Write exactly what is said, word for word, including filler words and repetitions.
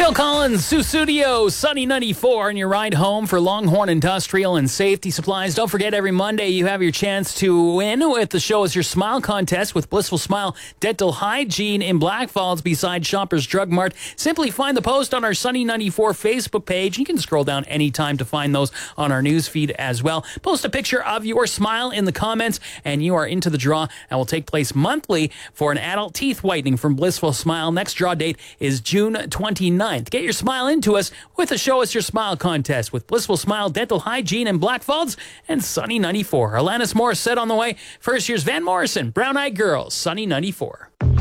Phil Collins, Susudio, Sunny ninety-four, and your ride home for Longhorn Industrial and Safety Supplies. Don't forget, every Monday you have your chance to win with the Show Us Your Smile contest with Blissful Smile Dental Hygiene in Black Falls beside Shoppers Drug Mart. Simply find the post on our Sunny ninety-four Facebook page. You can scroll down anytime to find those on our news feed as well. Post a picture of your smile in the comments, and you are into the draw, and will take place monthly for an adult teeth whitening from Blissful Smile. Next draw date is June twenty-ninth. Get your smile into us with the Show Us Your Smile contest with Blissful Smile Dental Hygiene in Black Falls and Sunny ninety-four. Alanis Morissette on the way. First year's Van Morrison, Brown Eyed Girls, Sunny ninety-four.